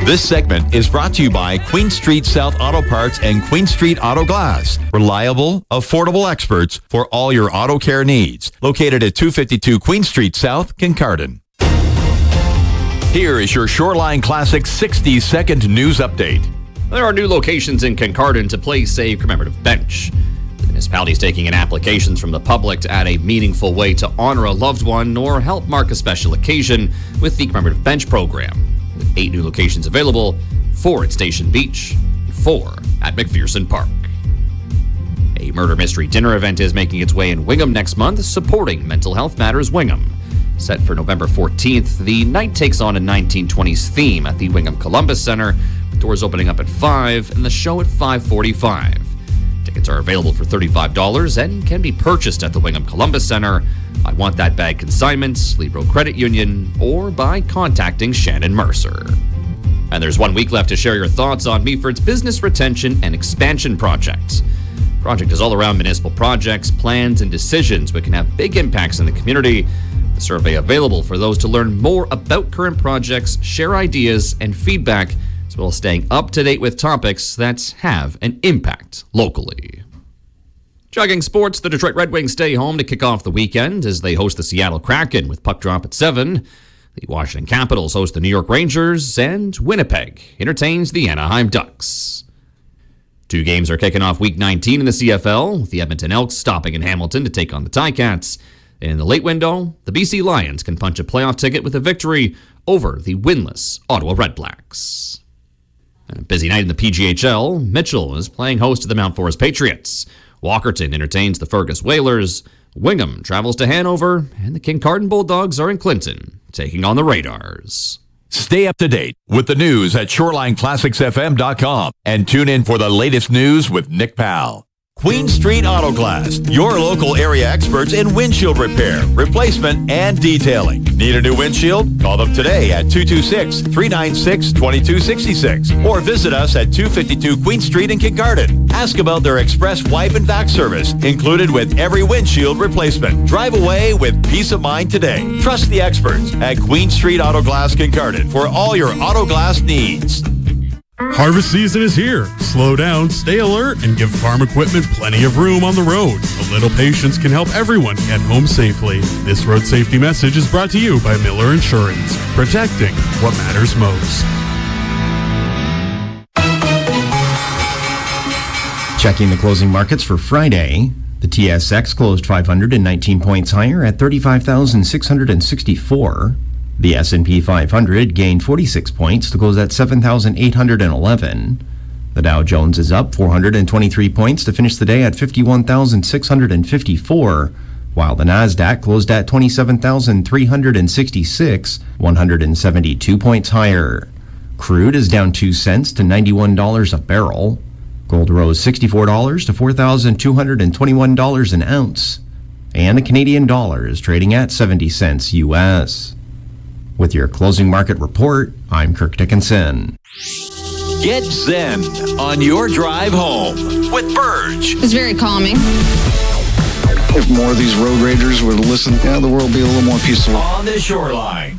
This segment is brought to you by Queen Street South Auto Parts and Queen Street Auto Glass. Reliable, affordable experts for all your auto care needs. Located at 252 Queen Street South, Kincardine. Here is your Shoreline Classic 60-second news update. There are new locations in Kincardine to place a commemorative bench. The municipality is taking in applications from the public to add a meaningful way to honor a loved one or help mark a special occasion with the commemorative bench program. With 8 new locations available, 4 at Station Beach, and 4 at McPherson Park. A murder mystery dinner event is making its way in Wingham next month, supporting Mental Health Matters Wingham. Set for November 14th, the night takes on a 1920s theme at the Wingham Columbus Center, with doors opening up at 5 and the show at 5:45. Tickets are available for $35 and can be purchased at the Wingham Columbus Center, I Want That Bag Consignment, Libro Credit Union, or by contacting Shannon Mercer. And there's 1 week left to share your thoughts on Meaford's Business Retention and Expansion Project. The project is all around municipal projects, plans, and decisions which can have big impacts in the community. The survey available for those to learn more about current projects, share ideas, and feedback, as well as staying up to date with topics that have an impact locally. Jogging sports, the Detroit Red Wings stay home to kick off the weekend as they host the Seattle Kraken with puck drop at 7. The Washington Capitals host the New York Rangers, and Winnipeg entertains the Anaheim Ducks. 2 games are kicking off Week 19 in the CFL, with the Edmonton Elks stopping in Hamilton to take on the Ticats. In the late window, the BC Lions can punch a playoff ticket with a victory over the winless Ottawa Redblacks. And a busy night in the PGHL, Mitchell is playing host to the Mount Forest Patriots. Walkerton entertains the Fergus Whalers. Wingham travels to Hanover, and the Kincardine Bulldogs are in Clinton, taking on the Radars. Stay up to date with the news at ShorelineClassicsFM.com and tune in for the latest news with Nick Powell. Queen Street Auto Glass, your local area experts in windshield repair, replacement, and detailing. Need a new windshield? Call them today at 226-396-2266 or visit us at 252 Queen Street in Kincardine. Ask about their express wipe and vac service, included with every windshield replacement. Drive away with peace of mind today. Trust the experts at Queen Street Auto Glass Kincardine for all your auto glass needs. Harvest season is here. Slow down, stay alert, and give farm equipment plenty of room on the road. A little patience can help everyone get home safely. This road safety message is brought to you by Miller Insurance, protecting what matters most. Checking the closing markets for Friday, the TSX closed 519 points higher at 35,664. The S&P 500 gained 46 points to close at 7,811. The Dow Jones is up 423 points to finish the day at 51,654, while the Nasdaq closed at 27,366, 172 points higher. Crude is down 2 cents to $91 a barrel. Gold rose $64 to $4,221 an ounce. And the Canadian dollar is trading at 70 cents U.S. With your closing market report, I'm Kirk Dickinson. Get Zen on your drive home with Burge. It's very calming. If more of these road ragers were to listen, the world would be a little more peaceful. On the Shoreline.